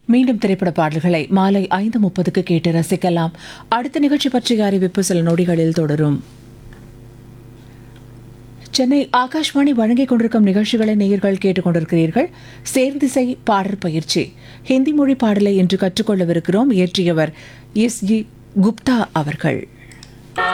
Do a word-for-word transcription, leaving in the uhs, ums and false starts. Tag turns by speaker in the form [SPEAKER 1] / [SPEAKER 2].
[SPEAKER 1] மீண்டும் திரைப்பட பாடல்களை மாலை ஐந்து முப்பதுக்கு கேட்டு ரசிக்கலாம். அடுத்த நிகழ்ச்சி பற்றிய அறிவிப்பு சில நொடிகளில் தொடரும். சென்னை ஆகாஷ்வாணி வழங்கிக் கொண்டிருக்கும் நிகழ்ச்சிகளை நேயர்கள் கேட்டுக் கொண்டிருக்கிறீர்கள். சேர்ந்திசை பாடற் பயிற்சி ஹிந்தி மொழி பாடலை இன்று கற்றுக்கொள்ளவிருக்கிறோம். இயற்றியவர் எஸ் ஜி குப்தா அவர்கள்.